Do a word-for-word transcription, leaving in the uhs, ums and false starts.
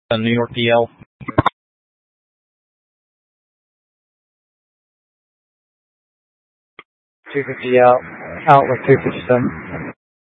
uh, New York P L. two fifty out, outlook two fifty-seven.